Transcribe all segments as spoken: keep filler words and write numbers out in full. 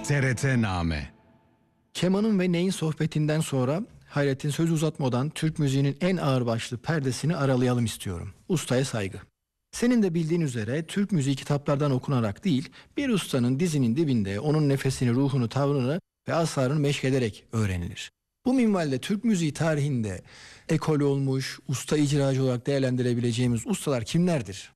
T R T Name. Kemanın ve neyin sohbetinden sonra Hayrettin söz uzatmadan Türk müziğinin en ağırbaşlı perdesini aralayalım istiyorum. Ustaya saygı. Senin de bildiğin üzere Türk müziği kitaplardan okunarak değil, bir ustanın dizinin dibinde onun nefesini, ruhunu, tavrını ve asarını meşkederek öğrenilir. Bu minvalde Türk müziği tarihinde ekol olmuş, usta icracı olarak değerlendirebileceğimiz ustalar kimlerdir?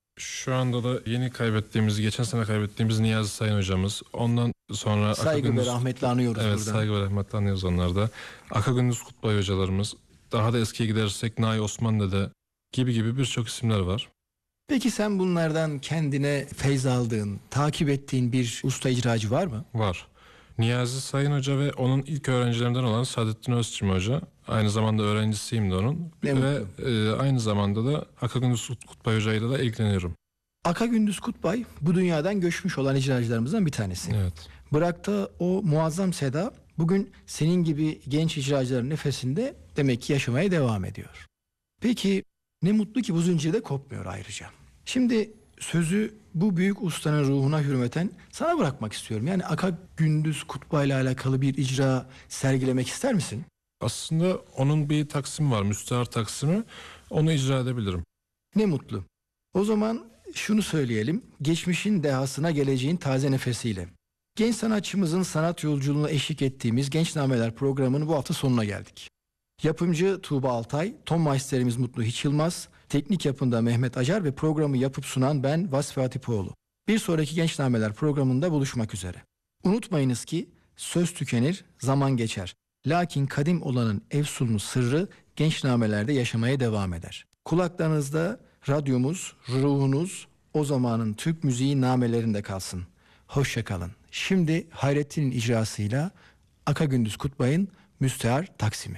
Şu anda da yeni kaybettiğimiz, geçen sene kaybettiğimiz Niyazi Sayın hocamız. Ondan sonra Saygı Aka Gündüz, ve rahmetle anıyoruz evet, buradan. saygı ve rahmetle anıyoruz onlarda. Aka Gündüz Kutbay hocalarımız. Daha da eskiye gidersek Nahi Osman Dede gibi gibi birçok isimler var. Peki sen bunlardan kendine feyz aldığın, takip ettiğin bir usta icracı var mı? Var. Niyazi Sayın Hoca ve onun ilk öğrencilerinden olan Saadettin Özçim Hoca. Aynı zamanda öğrencisiyim de onun. Ne ve mutlu. e, aynı zamanda da Aka Gündüz Kutbay Hoca ile de ilgileniyorum. Aka Gündüz Kutbay bu dünyadan göçmüş olan icracılarımızdan bir tanesi. Evet. Bıraktığı o muazzam seda bugün senin gibi genç icracıların nefesinde demek ki yaşamaya devam ediyor. Peki ne mutlu ki bu zincir de kopmuyor ayrıca. Şimdi sözü bu büyük ustanın ruhuna hürmeten sana bırakmak istiyorum. Yani Aka Gündüz Kutbay ile alakalı bir icra sergilemek ister misin? Aslında onun bir taksimi var, müstehar taksimi. Onu icra edebilirim. Ne mutlu. O zaman şunu söyleyelim. Geçmişin dehasına geleceğin taze nefesiyle. Genç sanatçımızın sanat yolculuğuna eşlik ettiğimiz Genç Nameler programının bu hafta sonuna geldik. Yapımcı Tuğba Altay, ton maisterimiz Mutlu Hiç Yılmaz, teknik yapımda Mehmet Acar ve programı yapıp sunan ben Vasfi Atipoğlu. Bir sonraki Genç Nameler programında buluşmak üzere. Unutmayınız ki söz tükenir, zaman geçer. Lakin kadim olanın efsunlu sırrı genç namelerde yaşamaya devam eder. Kulaklarınızda radyomuz, ruhunuz o zamanın Türk müziği namelerinde kalsın. Hoşça kalın. Şimdi Hayrettin'in icrasıyla Aka Gündüz Kutbay'ın Müstehar Taksimi.